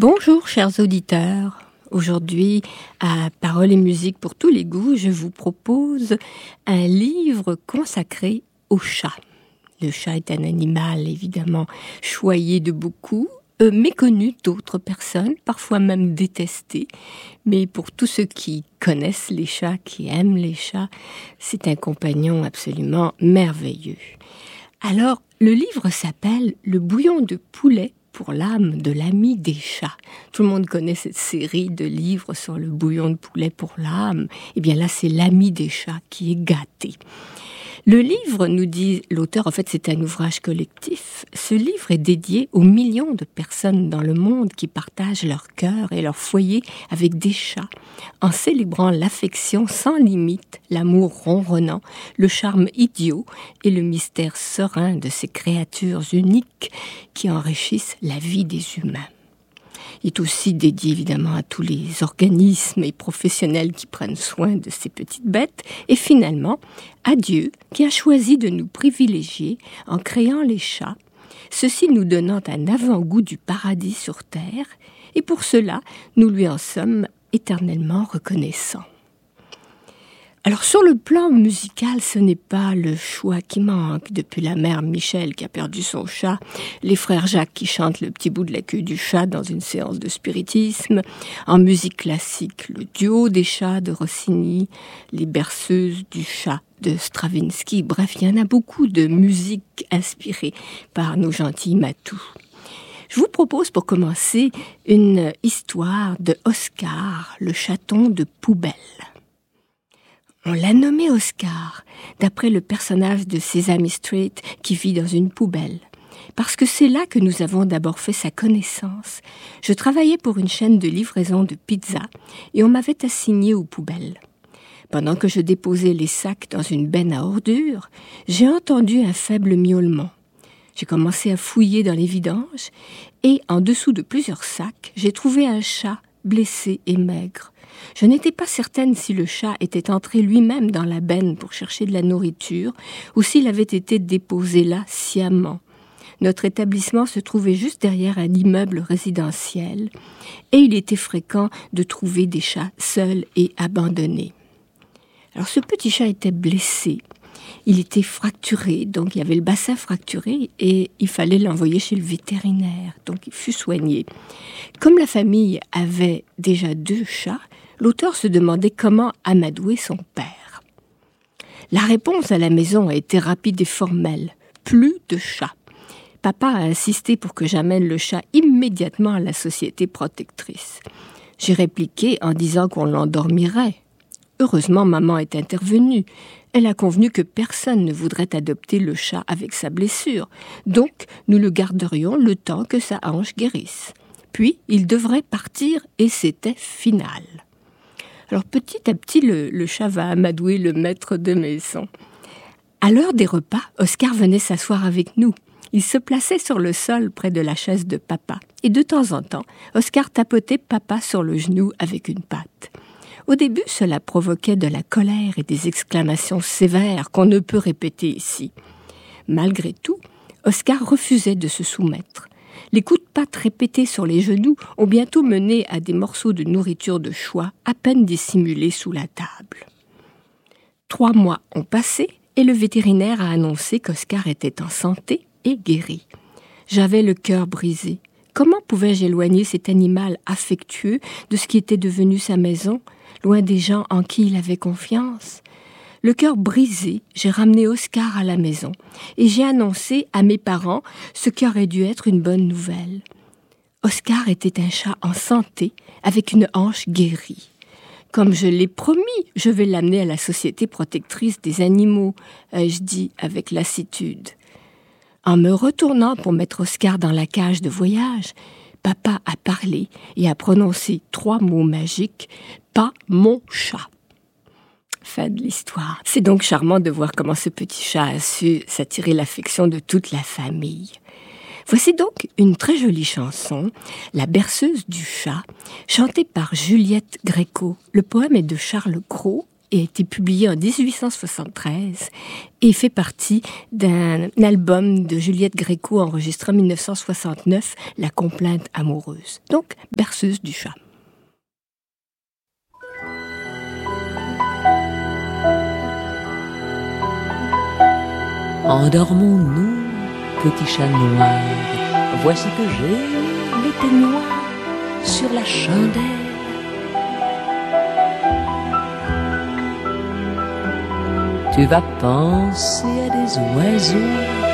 Bonjour chers auditeurs, aujourd'hui à Paroles et musique pour tous les goûts, je vous propose un livre consacré au chat. Le chat est un animal évidemment choyé de beaucoup, méconnu d'autres personnes, parfois même détesté, mais pour tous ceux qui connaissent les chats, qui aiment les chats, c'est un compagnon absolument merveilleux. Alors, le livre s'appelle « Le bouillon de poulet pour l'âme de l'ami des chats ». Tout le monde connaît cette série de livres sur le bouillon de poulet pour l'âme. Eh bien là, c'est l'ami des chats qui est gâté. Le livre, nous dit l'auteur, en fait c'est un ouvrage collectif. Ce livre est dédié aux millions de personnes dans le monde qui partagent leur cœur et leur foyer avec des chats, en célébrant l'affection sans limite, l'amour ronronnant, le charme idiot et le mystère serein de ces créatures uniques qui enrichissent la vie des humains. Il est aussi dédié évidemment à tous les organismes et professionnels qui prennent soin de ces petites bêtes et finalement à Dieu qui a choisi de nous privilégier en créant les chats, ceci nous donnant un avant-goût du paradis sur terre et pour cela nous lui en sommes éternellement reconnaissants. Alors sur le plan musical, ce n'est pas le choix qui manque. Depuis la mère Michel qui a perdu son chat, les frères Jacques qui chantent le petit bout de la queue du chat dans une séance de spiritisme, en musique classique, le duo des chats de Rossini, les berceuses du chat de Stravinsky. Bref, il y en a beaucoup de musique inspirée par nos gentils matous. Je vous propose pour commencer une histoire de Oscar, le chaton de poubelle. On l'a nommé Oscar, d'après le personnage de Sesame Street qui vit dans une poubelle. Parce que c'est là que nous avons d'abord fait sa connaissance. Je travaillais pour une chaîne de livraison de pizza et on m'avait assigné aux poubelles. Pendant que je déposais les sacs dans une benne à ordures, j'ai entendu un faible miaulement. J'ai commencé à fouiller dans les vidanges et en dessous de plusieurs sacs, j'ai trouvé un chat blessé et maigre. Je n'étais pas certaine si le chat était entré lui-même dans la benne pour chercher de la nourriture ou s'il avait été déposé là sciemment. Notre établissement se trouvait juste derrière un immeuble résidentiel et il était fréquent de trouver des chats seuls et abandonnés. Alors ce petit chat était blessé. Il était fracturé, donc il y avait le bassin fracturé et il fallait l'envoyer chez le vétérinaire. Donc il fut soigné. Comme la famille avait déjà 2 chats, l'auteur se demandait comment amadouer son père. La réponse à la maison a été rapide et formelle. Plus de chats. Papa a insisté pour que j'amène le chat immédiatement à la société protectrice. J'ai répliqué en disant qu'on l'endormirait. Heureusement, maman est intervenue. Elle a convenu que personne ne voudrait adopter le chat avec sa blessure. Donc, nous le garderions le temps que sa hanche guérisse. Puis, il devrait partir et c'était final. Alors, petit à petit, le chat va amadouer le maître de maison. À l'heure des repas, Oscar venait s'asseoir avec nous. Il se plaçait sur le sol près de la chaise de papa. Et de temps en temps, Oscar tapotait papa sur le genou avec une patte. Au début, cela provoquait de la colère et des exclamations sévères qu'on ne peut répéter ici. Malgré tout, Oscar refusait de se soumettre. Les coups de patte répétés sur les genoux ont bientôt mené à des morceaux de nourriture de choix à peine dissimulés sous la table. 3 mois ont passé et le vétérinaire a annoncé qu'Oscar était en santé et guéri. J'avais le cœur brisé. Comment pouvais-je éloigner cet animal affectueux de ce qui était devenu sa maison, loin des gens en qui il avait confiance? Le cœur brisé, j'ai ramené Oscar à la maison et j'ai annoncé à mes parents ce qui aurait dû être une bonne nouvelle. Oscar était un chat en santé, avec une hanche guérie. Comme je l'ai promis, je vais l'amener à la Société protectrice des animaux, ai-je dit avec lassitude. En me retournant pour mettre Oscar dans la cage de voyage, papa a parlé et a prononcé 3 mots magiques, « pas mon chat ». Fin de l'histoire. C'est donc charmant de voir comment ce petit chat a su s'attirer l'affection de toute la famille. Voici donc une très jolie chanson, La berceuse du chat, chantée par Juliette Gréco. Le poème est de Charles Cros a été publié en 1873 et fait partie d'un album de Juliette Gréco enregistré en 1969, La complainte amoureuse. Donc, berceuse du chat. Endormons-nous, petit chat noir, voici que j'ai l'épée noire sur la chandelle. Tu vas penser à des oiseaux